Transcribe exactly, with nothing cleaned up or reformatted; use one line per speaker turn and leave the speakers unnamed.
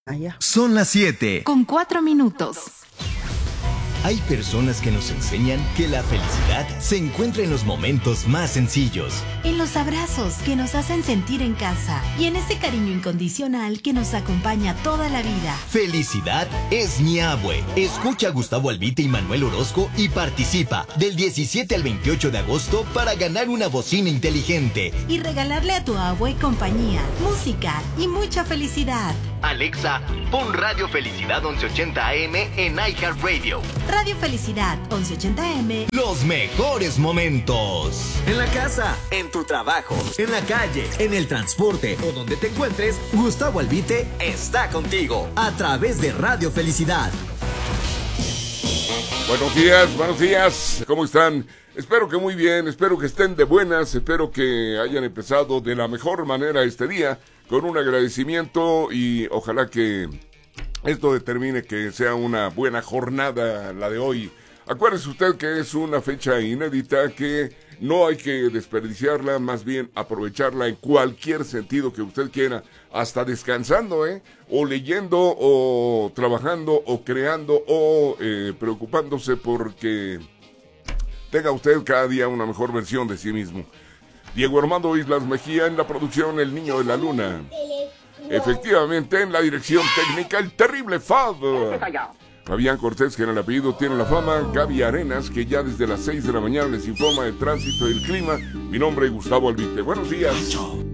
Ah, ya.
Son las siete.
Con cuatro minutos.
Hay personas que nos enseñan que la felicidad se encuentra en los momentos más sencillos.
En los abrazos que nos hacen sentir en casa y en ese cariño incondicional que nos acompaña toda la vida.
Felicidad es mi abue. Escucha a Gustavo Albite y Manuel Orozco y participa del diecisiete al veintiocho de agosto para ganar una bocina inteligente.
Y regalarle a tu abue compañía, música y mucha felicidad.
Alexa, pon Radio Felicidad once ochenta A M en iHeartRadio.
Radio Felicidad once ochenta A M.
Los mejores momentos.
En la casa, en tu trabajo, en la calle, en el transporte o donde te encuentres, Gustavo Albite está contigo a través de Radio Felicidad.
Buenos días, buenos días, ¿cómo están? Espero que muy bien, espero que estén de buenas, espero que hayan empezado de la mejor manera este día, con un agradecimiento y ojalá que esto determine que sea una buena jornada la de hoy. Acuérdese usted que es una fecha inédita que no hay que desperdiciarla, más bien aprovecharla en cualquier sentido que usted quiera, hasta descansando, ¿eh? O leyendo, o trabajando, o creando, o eh, preocupándose porque tenga usted cada día una mejor versión de sí mismo. Diego Armando Islas Mejía en la producción, el niño de la luna. Efectivamente, en la dirección técnica, el terrible Fab. Fabián Cortés, que en el apellido tiene la fama. Gaby Arenas, que ya desde las seis de la mañana les informa del tránsito y el clima. Mi nombre es Gustavo Albite. Buenos días.